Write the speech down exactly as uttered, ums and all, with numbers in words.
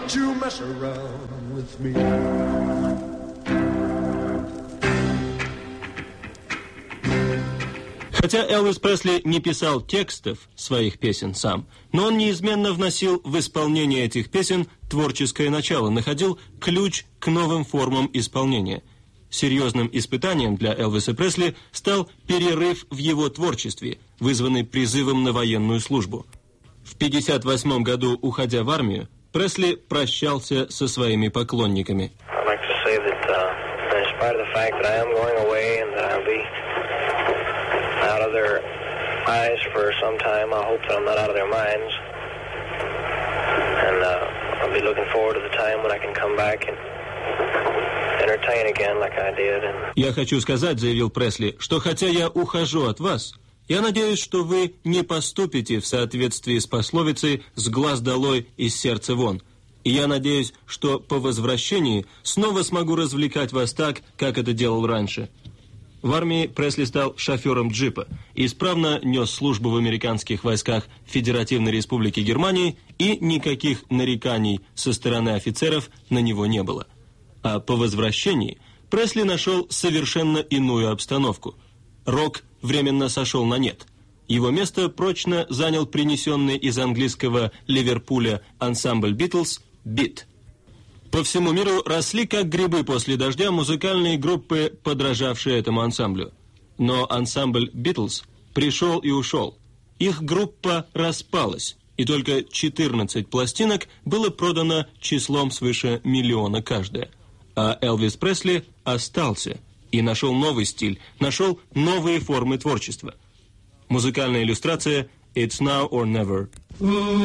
Don't you mess around with me. Хотя Элвис Пресли не писал текстов своих песен сам, но он неизменно вносил в исполнение этих песен творческое начало, находил ключ к новым формам исполнения. Серьезным испытанием для Элвиса Пресли стал перерыв в его творчестве, вызванный призывом на военную службу. В пятьдесят восьмом году, уходя в армию, Пресли прощался со своими поклонниками. Out of their eyes for some time. I hope that I'm not out of their minds. And uh, I'll be looking forward to the time when I can come back and entertain again like I did. And... Я хочу сказать, заявил Пресли, что хотя я ухожу от вас, я надеюсь, что вы не поступите в соответствии с пословицей «с глаз долой, из сердца вон». И я надеюсь, что по возвращении снова смогу развлекать вас так, как это делал раньше. В армии Пресли стал шофером джипа и исправно нес службу в американских войсках Федеративной Республики Германии, и никаких нареканий со стороны офицеров на него не было. А по возвращении Пресли нашел совершенно иную обстановку. Рок временно сошел на нет. Его место прочно занял принесенный из английского Ливерпуля ансамбль «Битлз» «Бит». По всему миру росли как грибы после дождя музыкальные группы, подражавшие этому ансамблю. Но ансамбль «Битлз» пришел и ушел. Их группа распалась, и только четырнадцать пластинок было продано числом свыше миллиона каждая. А Элвис Пресли остался и нашел новый стиль, нашел новые формы творчества. Музыкальная иллюстрация «It's now or never».